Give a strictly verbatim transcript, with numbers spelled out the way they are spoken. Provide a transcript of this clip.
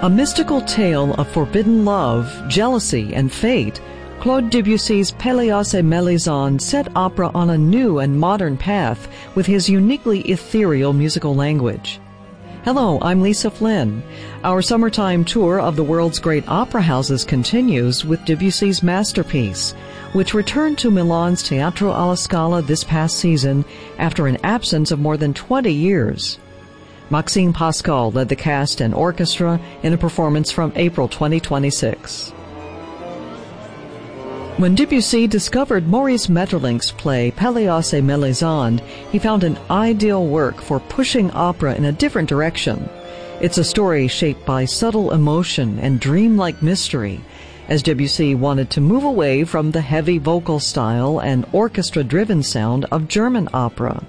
A mystical tale of forbidden love, jealousy, and fate, Claude Debussy's Pelléas et Mélisande set opera on a new and modern path with his uniquely ethereal musical language. Hello, I'm Lisa Flynn. Our summertime tour of the world's great opera houses continues with Debussy's masterpiece, which returned to Milan's Teatro alla Scala this past season after an absence of more than twenty years. Maxime Pascal led the cast and orchestra in a performance from April twenty twenty-six. When Debussy discovered Maurice Maeterlinck's play Pelléas et Mélisande, he found an ideal work for pushing opera in a different direction. It's a story shaped by subtle emotion and dreamlike mystery, as Debussy wanted to move away from the heavy vocal style and orchestra-driven sound of German opera.